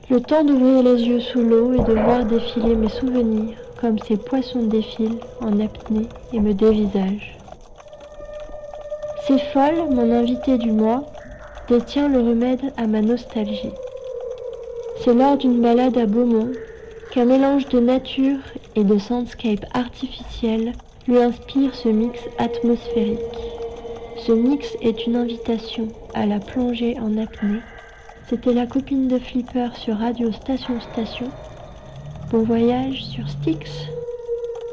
Le temps d'ouvrir les yeux sous l'eau et de voir défiler mes souvenirs comme ces poissons défilent en apnée et me dévisagent. C'est folle, mon invité du mois, détient le remède à ma nostalgie. C'est lors d'une balade à Beaumont qu'un mélange de nature et de soundscape artificiel lui inspire ce mix atmosphérique. Ce mix est une invitation à la plongée en apnée. C'était la copine de Flipper sur Radio Station Station. Bon voyage sur Styx.